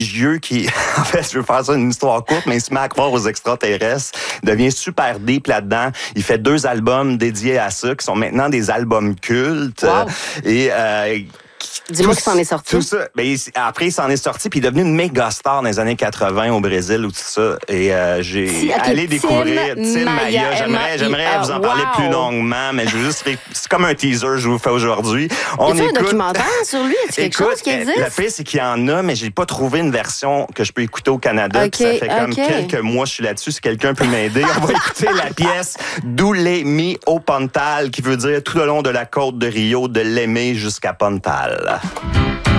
religieux qui, en fait, je veux faire ça une histoire courte, mais il se met à croire aux extraterrestres. Il devient super deep là-dedans. Il fait 2 albums dédiés à ça, qui sont maintenant des albums cultes. Wow. Dis-moi qu'il s'en est sorti. Tout ça. Ben, après, il s'en est sorti, puis il est devenu une méga star dans les années 80 au Brésil ou tout ça. Et j'ai allé découvrir Tim Maia. J'aimerais vous en parler plus longuement, mais je veux juste... C'est comme un teaser je vous fais aujourd'hui. On écoute... un documentaire sur lui? Est-ce quelque chose qui existe? Le pire, c'est qu'il y en a, mais j'ai pas trouvé une version que je peux écouter au Canada. Ça fait comme quelques mois que je suis là-dessus. Si quelqu'un peut m'aider, on va écouter la pièce D'où mi au Pontal, qui veut dire tout le long de la côte de Rio, de l'aimer jusqu'à Pontal.